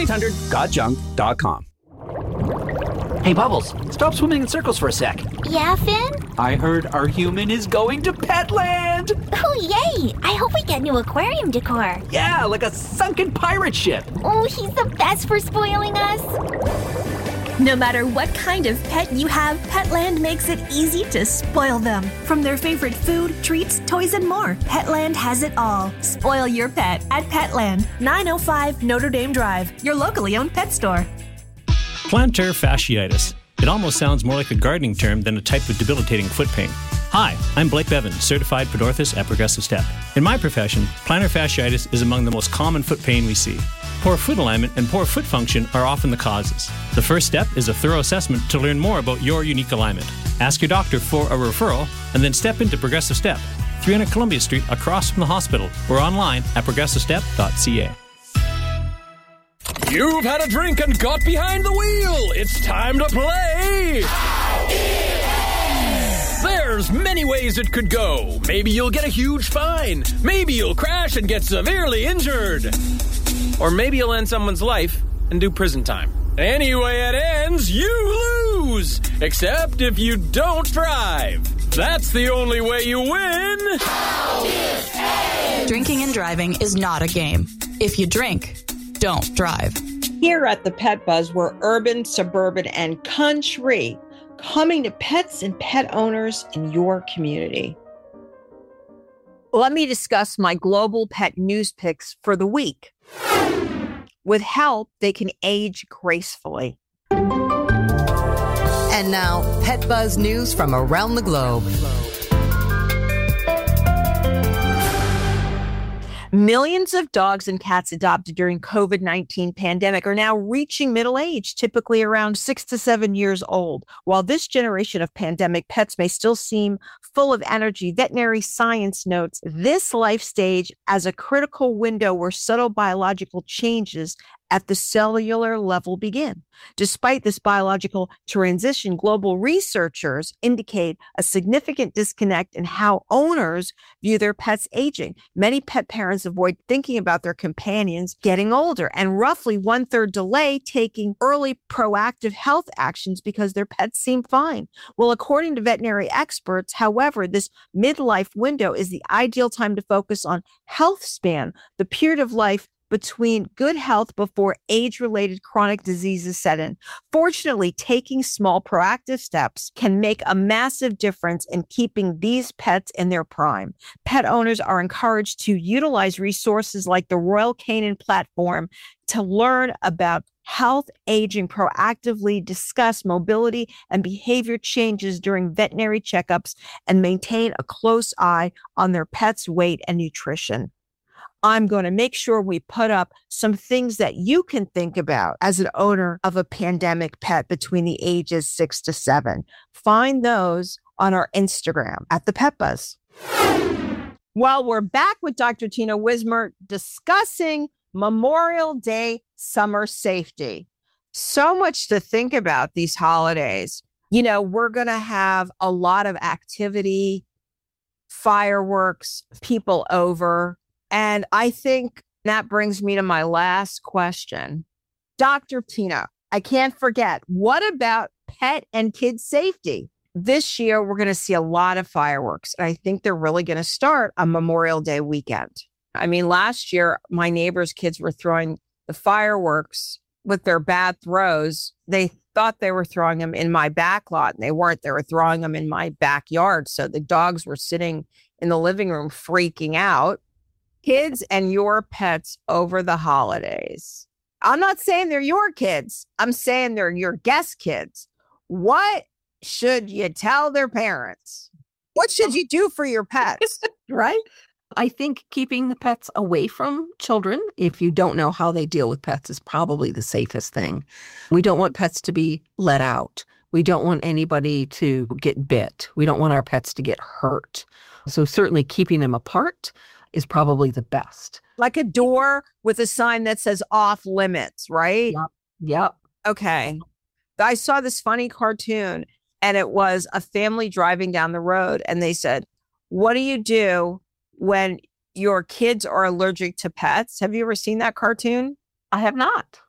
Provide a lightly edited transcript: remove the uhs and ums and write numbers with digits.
1-800-GOT-JUNK.com. Hey, Bubbles, stop swimming in circles for a sec. Yeah, Finn? I heard our human is going to Petland. Oh, yay! I hope we get new aquarium decor. Yeah, like a sunken pirate ship. Oh, he's the best for spoiling us. No matter what kind of pet you have, Petland makes it easy to spoil them. From their favorite food, treats, toys, and more, Petland has it all. Spoil your pet at Petland, 905 Notre Dame Drive, your locally owned pet store. Plantar fasciitis. It almost sounds more like a gardening term than a type of debilitating foot pain. Hi, I'm Blake Bevan, certified podorthist at Progressive Step. In my profession, plantar fasciitis is among the most common foot pain we see. Poor foot alignment and poor foot function are often the causes. The first step is a thorough assessment to learn more about your unique alignment. Ask your doctor for a referral and then step into Progressive Step, 300 Columbia Street across from the hospital, or online at progressivestep.ca. You've had a drink and got behind the wheel. It's time to play. There's many ways it could go. Maybe you'll get a huge fine. Maybe you'll crash and get severely injured. Or maybe you'll end someone's life and do prison time. Anyway it ends, you lose. Except if you don't drive. That's the only way you win. Drinking and driving is not a game. If you drink, don't drive. Here at the Pet Buzz, we're urban, suburban, and country, coming to pets and pet owners in your community. Let me discuss my global pet news picks for the week. With help, they can age gracefully. And now, Pet Buzz news from around the globe. Millions of dogs and cats adopted during COVID-19 pandemic are now reaching middle age, typically around 6 to 7 years old. While this generation of pandemic pets may still seem full of energy, veterinary science notes this life stage as a critical window where subtle biological changes at the cellular level begin. Despite this biological transition, global researchers indicate a significant disconnect in how owners view their pets aging. Many pet parents avoid thinking about their companions getting older, and roughly 1/3 delay taking early proactive health actions because their pets seem fine. Well, according to veterinary experts, however, this midlife window is the ideal time to focus on health span, the period of life between good health before age-related chronic diseases set in. Fortunately, taking small proactive steps can make a massive difference in keeping these pets in their prime. Pet owners are encouraged to utilize resources like the Royal Canin platform to learn about health aging, proactively discuss mobility and behavior changes during veterinary checkups, and maintain a close eye on their pet's weight and nutrition. I'm going to make sure we put up some things that you can think about as an owner of a pandemic pet between the ages 6 to 7. Find those on our Instagram at the Pet Buzz. Well, we're back with Dr. Tina Wismer discussing Memorial Day summer safety. So much to think about these holidays. You know, we're going to have a lot of activity, fireworks, people over. And I think that brings me to my last question. Dr. Tina, I can't forget, what about pet and kid safety? This year, we're going to see a lot of fireworks. And I think they're really going to start on Memorial Day weekend. I mean, last year, my neighbor's kids were throwing the fireworks with their bad throws. They thought they were throwing them in my back lot, and they weren't. They were throwing them in my backyard. So the dogs were sitting in the living room freaking out. Kids and your pets over the holidays. I'm not saying they're your kids. I'm saying they're your guest kids. What should you tell their parents? What should you do for your pets? Right? I think keeping the pets away from children, if you don't know how they deal with pets, is probably the safest thing. We don't want pets to be let out. We don't want anybody to get bit. We don't want our pets to get hurt. So certainly keeping them apart is probably the best. Like a door with a sign that says off limits, right? Yep. Okay. I saw this funny cartoon, and it was a family driving down the road, and they said, what do you do when your kids are allergic to pets? Have you ever seen that cartoon? I have not.